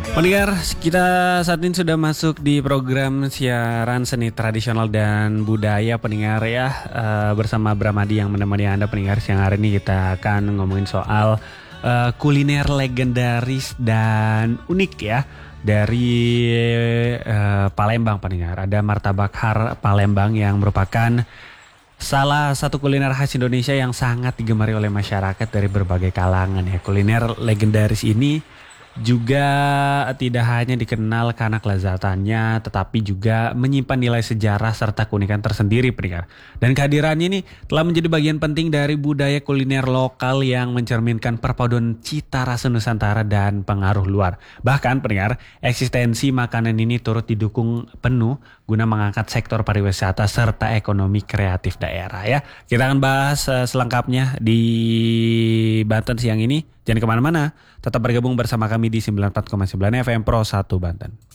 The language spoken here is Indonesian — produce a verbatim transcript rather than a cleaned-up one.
Pendengar, kita saat ini sudah masuk di program siaran seni tradisional dan budaya pendengar ya, uh, bersama Bramadi yang menemani Anda pendengar. Siang hari ini kita akan ngomongin soal uh, kuliner legendaris dan unik ya dari uh, Palembang pendengar. Ada martabak har Palembang yang merupakan salah satu kuliner khas Indonesia yang sangat digemari oleh masyarakat dari berbagai kalangan ya. Kuliner legendaris ini juga tidak hanya dikenal karena kelezatannya, tetapi juga menyimpan nilai sejarah serta keunikan tersendiri pendengar. Dan kehadirannya ini telah menjadi bagian penting dari budaya kuliner lokal yang mencerminkan perpaduan cita rasa Nusantara dan pengaruh luar. Bahkan pendengar, eksistensi makanan ini turut didukung penuh guna mengangkat sektor pariwisata serta ekonomi kreatif daerah ya. Kita akan bahas uh, selengkapnya di Banten siang ini. Jangan kemana-mana, tetap bergabung bersama kami di sembilan puluh empat koma sembilan F M Pro satu Banten.